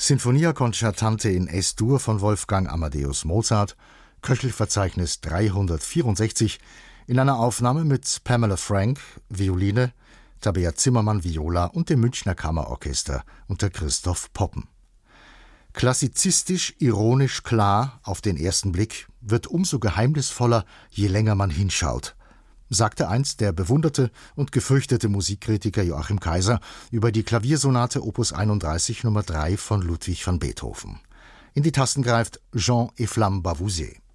Sinfonia Concertante in S-Dur von Wolfgang Amadeus Mozart, Köchelverzeichnis 364, in einer Aufnahme mit Pamela Frank, Violine, Tabea Zimmermann, Viola und dem Münchner Kammerorchester unter Christoph Poppen. Klassizistisch, ironisch klar auf den ersten Blick, wird umso geheimnisvoller, je länger man hinschaut, sagte einst der bewunderte und gefürchtete Musikkritiker Joachim Kaiser über die Klaviersonate Opus 31 Nummer 3 von Ludwig van Beethoven. In die Tasten greift Jean Eflamme Bavouzet.